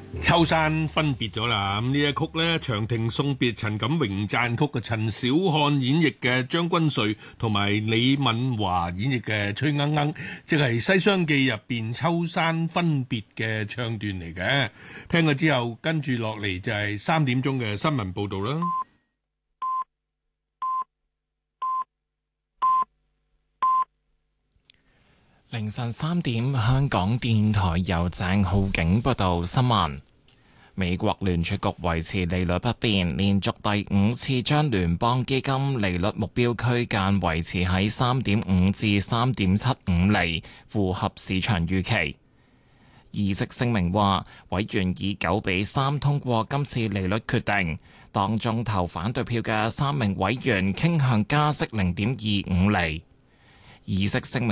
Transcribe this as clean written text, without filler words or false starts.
秋山分別咗啦，咁呢一曲呢，長亭送別陳錦榮讚曲嘅陳小漢演繹嘅張君瑞，同埋李敏華演繹嘅崔鶯鶯，即係《西廂記》入邊秋山分別嘅唱段嚟嘅。聽過之後，跟住落嚟就係3點鐘嘅新聞報道啦。 凌晨3點，香港電台由鄭浩景報道新聞。美國聯儲局維持利率不變，連續第5次將聯邦基金利率目標區間維持喺3.5至3.75厘，符合市場預期。議息聲明話，委員以9-3通過今次利率決定，當中投反對票嘅3名委員傾向加息0.25厘。議息聲明